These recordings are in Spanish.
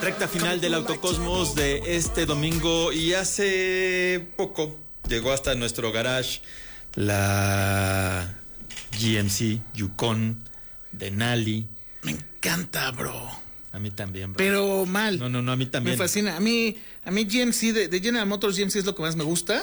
recta final del Autocosmos de este domingo, y hace poco llegó hasta nuestro garage la GMC Yukon Denali. Me encanta, bro. A mí también, bro. Pero mal. No, a mí también. Me fascina. A mí GMC, de General Motors, GMC es lo que más me gusta.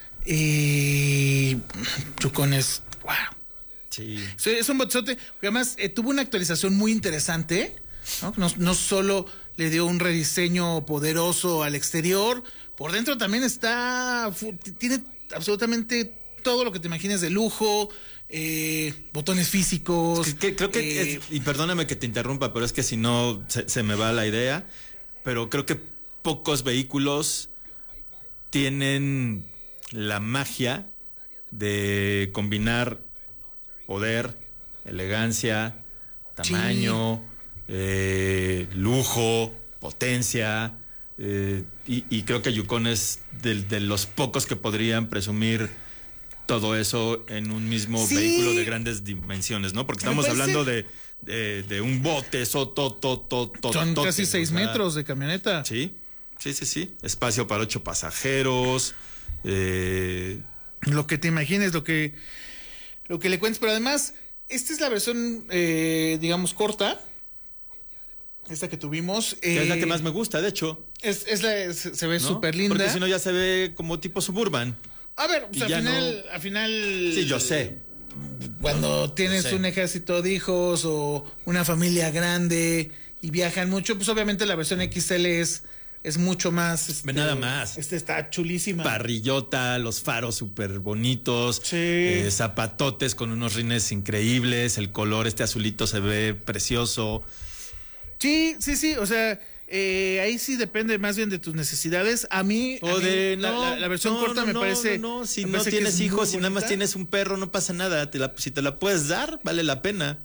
Y Yukon es... ¡Wow! Sí. Es un botezote, porque además tuvo una actualización muy interesante, ¿no? No solo le dio un rediseño poderoso al exterior, por dentro también tiene absolutamente todo lo que te imagines de lujo, botones físicos. Creo que, y perdóname que te interrumpa, pero es que si no se me va la idea, pero creo que pocos vehículos tienen la magia de combinar poder, elegancia, tamaño, lujo, potencia, y creo que Yukon es de los pocos que podrían presumir todo eso en un mismo vehículo de grandes dimensiones, ¿no? Porque estamos hablando de un bote, son casi 6 metros de camioneta. Sí. Espacio para 8 pasajeros. Lo que te imagines, lo que le cuentes, pero además, esta es la versión, digamos, corta. Esta que tuvimos. Que es la que más me gusta, de hecho. Se ve súper linda. Porque si no ya se ve como tipo Suburban. A ver, o sea, al final. Sí, yo sé. Cuando tienes un ejército de hijos o una familia grande y viajan mucho, pues obviamente la versión XL es mucho más. Nada más. Está chulísima. Parrillota, los faros súper bonitos. Sí. Zapatotes con unos rines increíbles. El color, azulito se ve precioso. Sí. O sea, ahí sí depende más bien de tus necesidades. A mí la versión corta me parece. No, si no tienes hijos, si nada más tienes un perro, no pasa nada. Si te la puedes dar, vale la pena.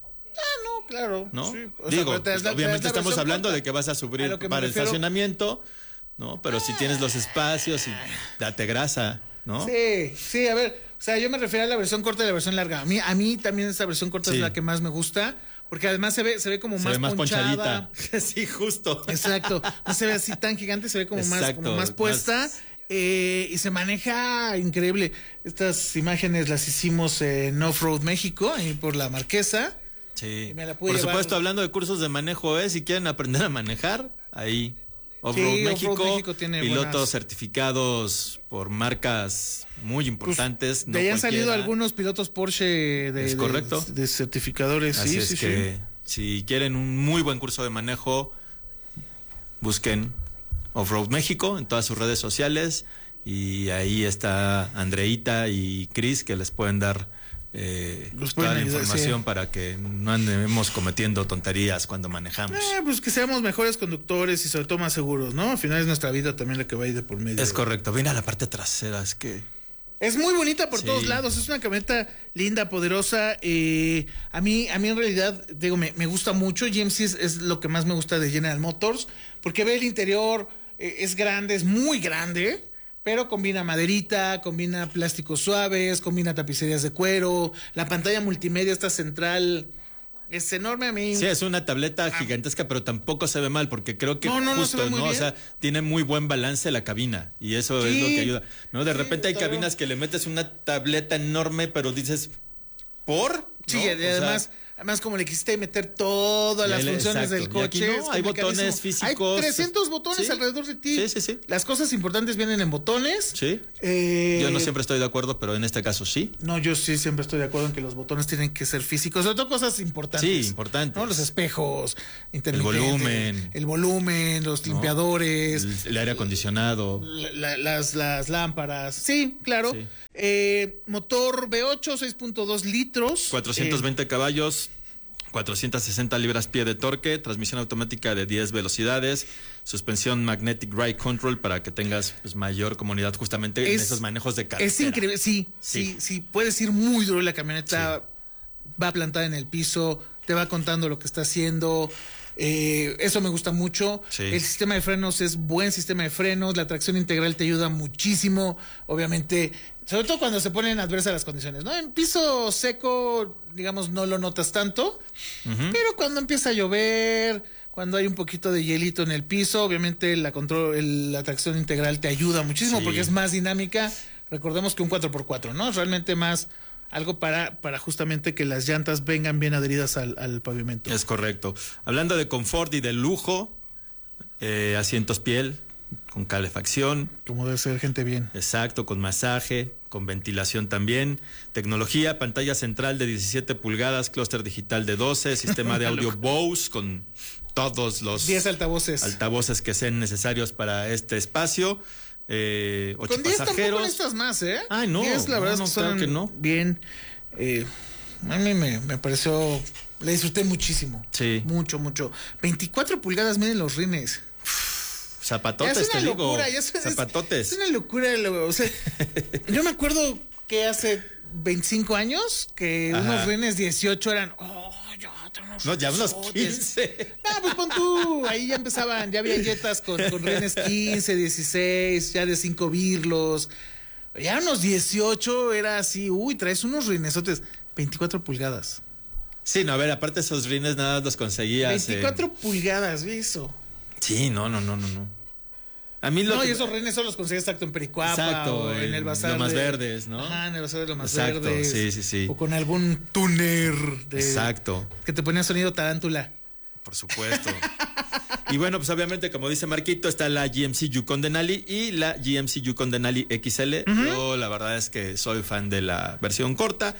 No, claro. ¿No? Sí. Digo, obviamente estamos hablando de que vas a sufrir para el estacionamiento, ¿no? Pero si tienes los espacios, y date grasa, ¿no? Sí, a ver, o sea, yo me refiero a la versión corta y la versión larga. A mí también esta versión corta es la que más me gusta, porque además se ve como más ponchadita. Sí, justo. Exacto. No se ve así tan gigante, se ve como más puesta. Y se maneja increíble. Estas imágenes las hicimos en Off-Road México, ahí por la Marquesa. Sí. Por supuesto, hablando de cursos de manejo, si quieren aprender a manejar, ahí Off-Road México tiene pilotos certificados por marcas muy importantes. Pues, hayan salido algunos pilotos Porsche de certificadores. Así es que si quieren un muy buen curso de manejo, busquen Off-Road México en todas sus redes sociales, y ahí está Andreita y Chris, que les pueden dar toda la información para que no andemos cometiendo tonterías cuando manejamos. Pues que seamos mejores conductores y sobre todo más seguros, ¿no? Al final es nuestra vida también la que va a ir de por medio. Es correcto. Mira la parte trasera, es que es muy bonita por todos lados. Es una camioneta linda, poderosa. A mí en realidad, digo, me gusta mucho. GMC es lo que más me gusta de General Motors, porque ve el interior, es grande, es muy grande, pero combina maderita, combina plásticos suaves, combina tapicerías de cuero. La pantalla multimedia está central, es enorme. A mí. Sí, es una tableta gigantesca, pero tampoco se ve mal, porque creo que no se ve muy bien. O sea, tiene muy buen balance la cabina, y eso es lo que ayuda, ¿no? De repente hay cabinas que le metes una tableta enorme, pero dices, ¿por? Sí, ¿no? Además, como le quisiste meter todas las funciones del coche. No, hay botones físicos. Hay 300 botones alrededor de ti. Sí. Las cosas importantes vienen en botones. Sí. Yo no siempre estoy de acuerdo, pero en este caso sí. No, yo sí siempre estoy de acuerdo en que los botones tienen que ser físicos. Sobre todo cosas importantes. Sí, importantes. ¿No? Los espejos, el volumen, los limpiadores. El aire acondicionado. Las lámparas. Sí, claro. Sí. Motor V8, 6.2 litros. 420 caballos, 460 libras-pie de torque, transmisión automática de 10 velocidades, suspensión Magnetic Ride Control para que tengas mayor comodidad justamente en esos manejos de carretera. Es increíble, sí. Puedes ir muy duro, la camioneta va plantada en el piso, te va contando lo que está haciendo. Eso me gusta mucho. El sistema de frenos es buen sistema de frenos. La tracción integral te ayuda muchísimo. Obviamente, sobre todo cuando se ponen adversas las condiciones, ¿no? En piso seco, digamos, no lo notas tanto. Pero cuando empieza a llover, cuando hay un poquito de hielito en el piso. Obviamente la tracción integral te ayuda muchísimo porque es más dinámica. Recordemos que un 4x4, ¿no? Realmente más algo para justamente que las llantas vengan bien adheridas al pavimento. Es correcto. Hablando de confort y de lujo, asientos piel con calefacción. Como debe ser, gente bien. Exacto, con masaje, con ventilación también. Tecnología, pantalla central de 17 pulgadas, clúster digital de 12, sistema de audio Bose con todos los 10 altavoces que sean necesarios para este espacio. 8 con 10 pasajeros. Tampoco necesitas más, ¿eh? Ay, no. 10, la verdad, no, es que son claro que no. bien. A mí me pareció. La disfruté muchísimo. Sí. Mucho. 24 pulgadas, miren los rines. Zapatotes, te digo. Zapatotes. Es una locura. O sea, yo me acuerdo que hace 25 años que unos rines 18 eran. Ya unos 15. No, pues pon tú. Ahí ya empezaban, ya había jetas con rines 15, 16, ya de 5 birlos. Ya unos 18 era así. Traes unos rinesotes. 24 pulgadas. Sí, no, a ver, aparte esos rines nada los conseguías. 24 pulgadas, ¿eso? Sí, no. A mí y esos rines solo los conseguías exacto en Pericuapa o en el bazar Lomas Verdes, ¿no? Ajá, en el bazar de Lomas exacto, Verdes. Sí. O con algún tuner exacto. Que te ponía sonido tarántula. Por supuesto. Y bueno, pues obviamente, como dice Marquito, está la GMC Yukon Denali y la GMC Yukon Denali XL. Yo la verdad es que soy fan de la versión corta.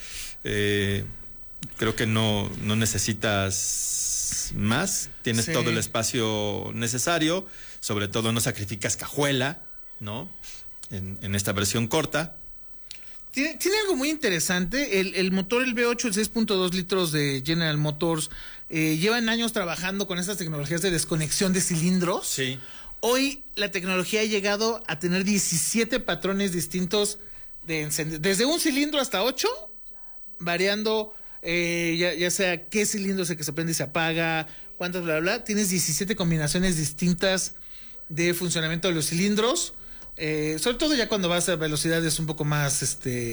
Creo que no necesitas más. Tienes todo el espacio necesario. Sobre todo no sacrificas cajuela, ¿no? En esta versión corta. Tiene algo muy interesante. El motor, el V8, el 6.2 litros de General Motors, llevan años trabajando con estas tecnologías de desconexión de cilindros. Sí. Hoy la tecnología ha llegado a tener 17 patrones distintos de encendido. Desde un cilindro hasta 8, variando ya sea qué cilindro es el que se prende y se apaga, cuántas, bla. Tienes 17 combinaciones distintas de funcionamiento de los cilindros. Sobre todo ya cuando vas a velocidades un poco más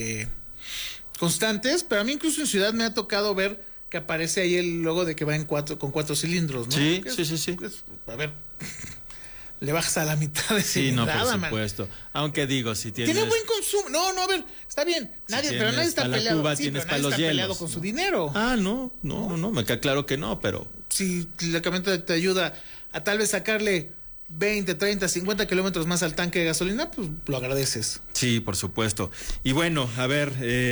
constantes, pero a mí incluso en ciudad me ha tocado ver que aparece ahí el logo de que va con 4 cilindros, ¿no? Sí. A ver, le bajas a la mitad de cilindrada, sí, no, por supuesto. Aunque digo, si tienes... Tiene buen consumo. No, a ver, está bien. Pero nadie está peleado. Cuba, tienes pero nadie está peleado con su dinero. No, me queda claro que no, pero... Si la camioneta te ayuda a tal vez sacarle 20, 30, 50 kilómetros más al tanque de gasolina, pues lo agradeces. Sí, por supuesto. Y bueno, a ver,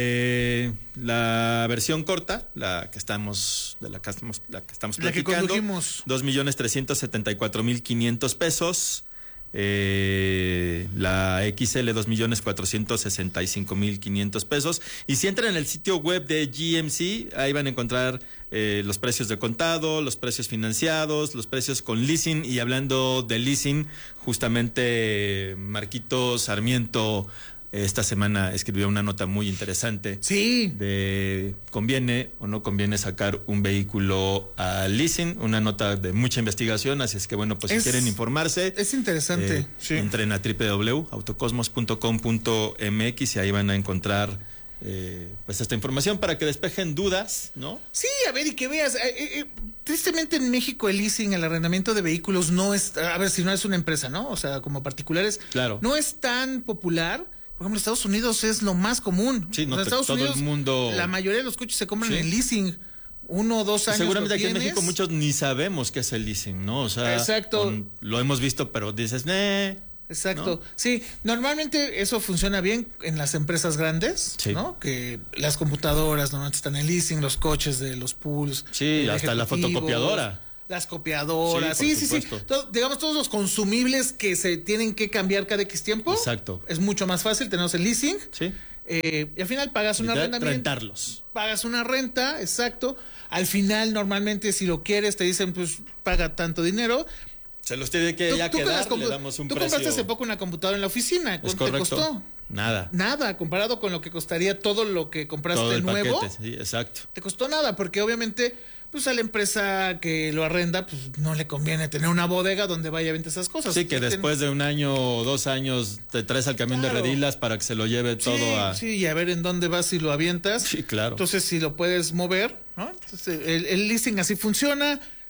la versión corta, la que estamos platicando, la que condujimos, 2,374,500 pesos. La XL 2,465,500 pesos. Y si entran en el sitio web de GMC, ahí van a encontrar los precios de contado, los precios financiados, los precios con leasing. Y hablando de leasing, justamente Marquito Sarmiento esta semana escribió una nota muy interesante. Sí. De conviene o no conviene sacar un vehículo a leasing, una nota de mucha investigación, así es que bueno, pues si quieren informarse. Es interesante. Entren a www.autocosmos.com.mx y ahí van a encontrar pues esta información para que despejen dudas, ¿no? Sí, a ver, y que veas, tristemente en México el leasing, el arrendamiento de vehículos no es, a ver, si no es una empresa, ¿no? O sea, como particulares, claro, no es tan popular. Por ejemplo, en Estados Unidos es lo más común. Sí, no, en Estados todo Unidos, el mundo... la mayoría de los coches se compran en leasing. 1 o 2 años. Seguramente aquí en México muchos ni sabemos qué es el leasing, ¿no? O sea, exacto. Lo hemos visto, pero dices, Exacto. ¿no? Sí, normalmente eso funciona bien en las empresas grandes, ¿no? Que las computadoras normalmente están en leasing, los coches de los pools. Sí, hasta la fotocopiadora. Las copiadoras, sí. Digamos, todos los consumibles que se tienen que cambiar cada X tiempo. Exacto. Es mucho más fácil tenerlos en leasing. Sí. Y al final pagas una renta. Rentarlos. Pagas una renta, exacto. Al final, normalmente, si lo quieres, te dicen, pues, paga tanto dinero. Se los tiene que quedar, le damos un precio. Tú compraste hace poco una computadora en la oficina. ¿Cuánto te costó? Nada, comparado con lo que costaría todo lo que compraste nuevo. Paquete, sí, exacto. Te costó nada, porque obviamente, pues a la empresa que lo arrenda, pues no le conviene tener una bodega donde vaya a vender esas cosas. Sí, que después de 1 año o 2 años te traes al camión de redilas para que se lo lleve todo a... Sí, y a ver en dónde vas y lo avientas. Sí, claro. Entonces, si lo puedes mover, ¿no? Entonces, el leasing así funciona.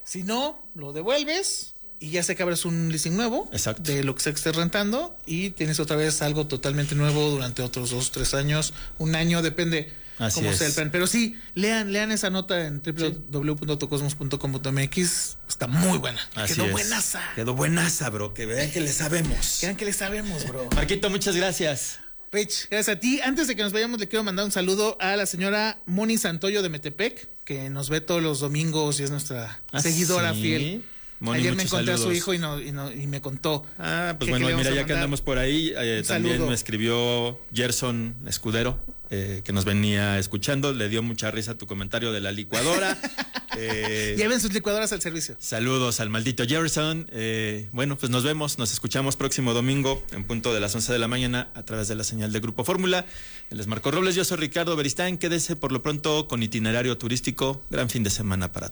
Si no, lo devuelves y ya sé que abres un leasing nuevo. Exacto. De lo que se esté rentando y tienes otra vez algo totalmente nuevo durante otros 2, 3 años, un año, depende cómo sea el plan. Pero sí, lean esa nota en www.autocosmos.com.mx. Está muy buena. Quedó buenaza, bro. Que vean que le sabemos. Bro. Marquito, muchas gracias. Rich, gracias a ti. Antes de que nos vayamos, le quiero mandar un saludo a la señora Moni Santoyo de Metepec, que nos ve todos los domingos y es nuestra seguidora fiel. Moni, ayer me encontré a su hijo y me contó. Pues bueno, mira, ya que andamos por ahí, también me escribió Gerson Escudero, que nos venía escuchando. Le dio mucha risa tu comentario de la licuadora. Lleven sus licuadoras al servicio. Saludos al maldito Gerson. Bueno, pues nos escuchamos próximo domingo en punto de las 11 de la mañana a través de la señal de Grupo Fórmula. Él es Marco Robles, yo soy Ricardo Beristain. Quédese por lo pronto con itinerario turístico. Gran fin de semana para todos.